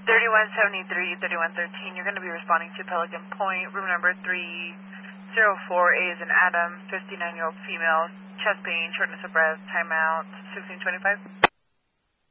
3173, 3113, you're going to be responding to Pelican Point, room number 304A is an Adam, 59-year-old female, chest pain, shortness of breath, timeout, 1625.